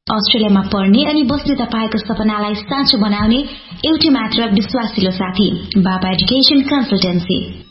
अस्ट्रेलियामा पढ्ने अनि बस्ने तपाईको सपनालाई साँचो बनाउने एउटै मात्र विश्वासिलो साथी बाबा एजुकेसन कन्सल्टेन्सी